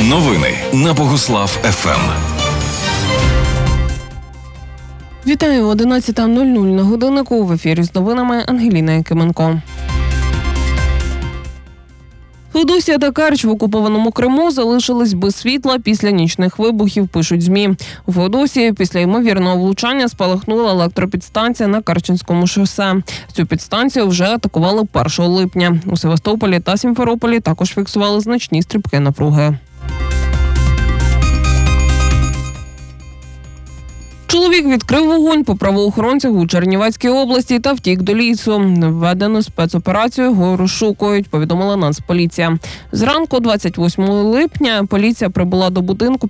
Новини на Богуслав ФМ. Вітаю, 11:00 на годиннику. В ефірі з новинами Ангеліна Якименко. Феодосія та Керч в окупованому Криму залишились без світла після нічних вибухів, пишуть ЗМІ. У Феодосії після ймовірного влучання спалахнула електропідстанція на Керченському шосе. Цю підстанцію вже атакували 1 липня. У Севастополі та Сімферополі також фіксували значні стрибки напруги. Чоловік відкрив вогонь по правоохоронцях у Чернівецькій області та втік до лісу. Введену спецоперацію його розшукують, повідомила Нацполіція. Зранку 28 липня поліція прибула до будинку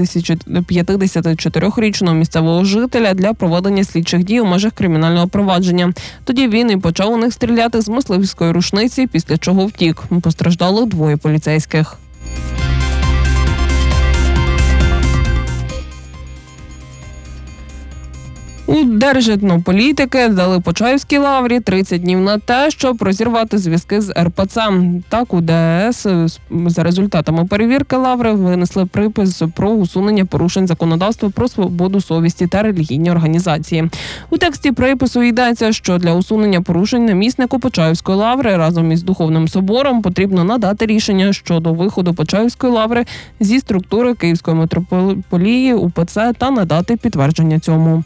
54-річного місцевого жителя для проведення слідчих дій у межах кримінального провадження. Тоді він і почав у них стріляти з мисливської рушниці, після чого втік. Постраждало 2 поліцейських. У Держетнополітики дали Почаївській лаврі 30 днів на те, щоб розірвати зв'язки з РПЦ. Так, у ДС за результатами перевірки лаври винесли припис про усунення порушень законодавства про свободу совісті та релігійні організації. У тексті припису йдеться, що для усунення порушень наміснику Почаївської лаври разом із Духовним собором потрібно надати рішення щодо виходу Почаївської лаври зі структури Київської митрополії УПЦ та надати підтвердження цьому.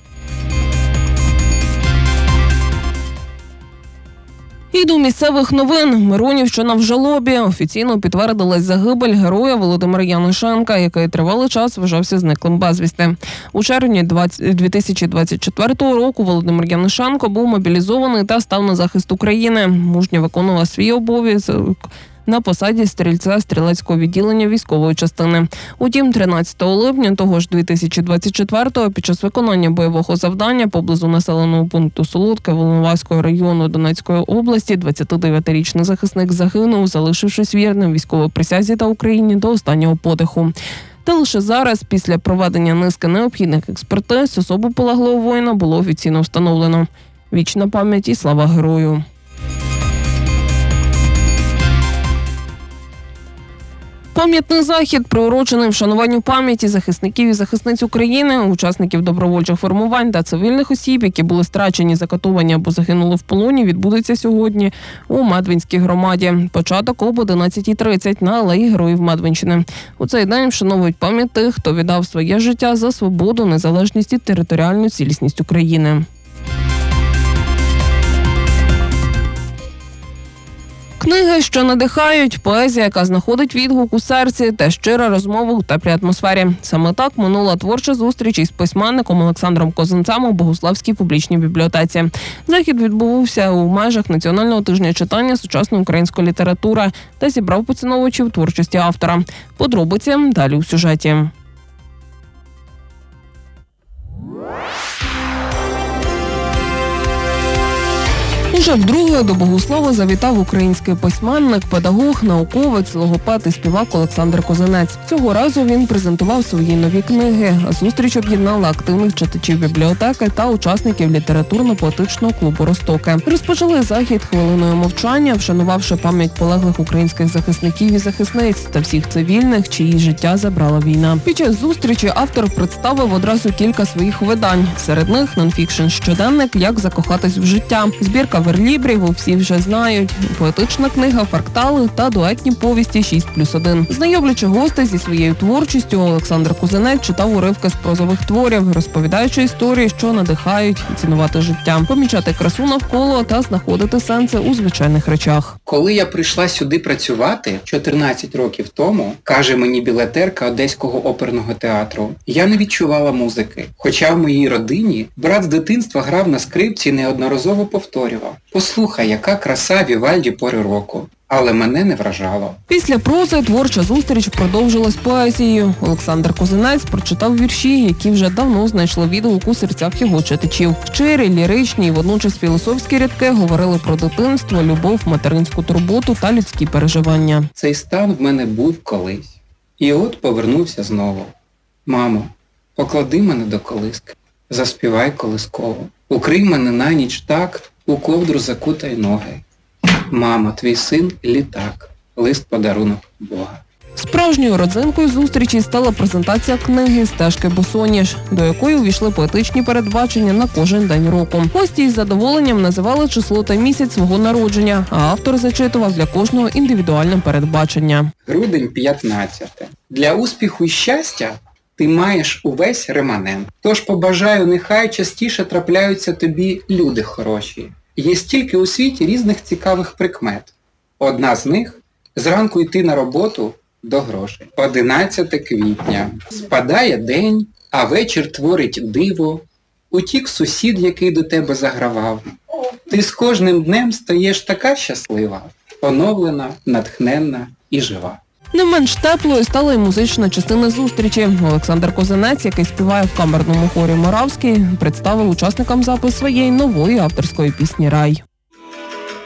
І до місцевих новин. Миронівщина в жалобі. Офіційно підтвердилась загибель героя Володимира Янишенка, який тривалий час вважався зниклим безвісти. У червні 2024 року Володимир Янишенко був мобілізований та став на захист України. Мужньо виконував свій обов'язок на посаді стрільця стрілецького відділення військової частини. Утім, 13 липня того ж 2024-го під час виконання бойового завдання поблизу населеного пункту Солодке Волноваського району Донецької області 29-річний захисник загинув, залишившись вірним військовій присязі та Україні до останнього подиху. Та лише зараз, після проведення низки необхідних експертиз, особу полеглого воїна було офіційно встановлено. Вічна пам'ять і слава герою. Пам'ятний захід, приурочений вшануванню пам'яті захисників і захисниць України, учасників добровольчих формувань та цивільних осіб, які були страчені, закатовані або загинули в полоні, відбудеться сьогодні у Медвинській громаді. Початок об 11:30 на Алеї Героїв Медвинщини. У цей день вшановують пам'ять тих, хто віддав своє життя за свободу, незалежність і територіальну цілісність України. Книги, що надихають, поезія, яка знаходить відгук у серці, та щира розмова у теплій атмосфері. Саме так минула творча зустріч із письменником Олександром Козинцем у Богуславській публічній бібліотеці. Захід відбувався у межах Національного тижня читання сучасної української літератури та зібрав поціновувачів творчості автора. Подробиці далі у сюжеті. Уже вдруге до Богуслава завітав український письменник, педагог, науковець, логопед і співак Олександр Козинець. Цього разу він презентував свої нові книги, а зустріч об'єднала активних читачів бібліотеки та учасників літературно-поетичного клубу «Ростоки». Розпочали захід хвилиною мовчання, вшанувавши пам'ять полеглих українських захисників і захисниць та всіх цивільних, чиї життя забрала війна. Під час зустрічі автор представив одразу кілька своїх видань. Серед них нонфікшн щоденник «Як закохатись в життя», збірка верлібрів всі вже знають, поетична книга «Фрактали» та дуетні повісті «6+1». Знайомлячи гостей зі своєю творчістю, Олександр Козинець читав уривки з прозових творів, розповідаючи історії, що надихають цінувати життя, помічати красу навколо та знаходити сенси у звичайних речах. Коли я прийшла сюди працювати 14 років тому, каже мені білетерка Одеського оперного театру, я не відчувала музики. Хоча в моїй родині брат з дитинства грав на скрипці і неодноразово повторював: «Послухай, яка краса Вівальді пори року». Але мене не вражало. Після прози творча зустріч продовжилась поезією. Олександр Козинець прочитав вірші, які вже давно знайшли відгук у серцях його читачів. Щирі, ліричні і водночас філософські рядки говорили про дитинство, любов, материнську турботу та людські переживання. Цей стан в мене був колись. І от повернувся знову. Мамо, поклади мене до колиски, заспівай колисково. Укрий мене на ніч так, у ковдру закутай ноги. Мамо, твій син – літак, лист-подарунок Бога. Справжньою родзинкою зустрічі стала презентація книги «Стежки босоніж», до якої увійшли поетичні передбачення на кожен день року. Гості із задоволенням називали число та місяць свого народження, а автор зачитував для кожного індивідуальне передбачення. Грудень 15. Для успіху і щастя ти маєш увесь реманент. Тож побажаю, нехай частіше трапляються тобі люди хороші. Є стільки у світі різних цікавих прикмет. Одна з них – зранку йти на роботу до грошей. 11 квітня. Спадає день, а вечір творить диво. Утік сусід, який до тебе загравав. Ти з кожним днем стаєш така щаслива, оновлена, натхненна і жива. Не менш теплою стала й музична частина зустрічі. Олександр Козинець, який співає в камерному хорі «Моравський», представив учасникам запис своєї нової авторської пісні «Рай».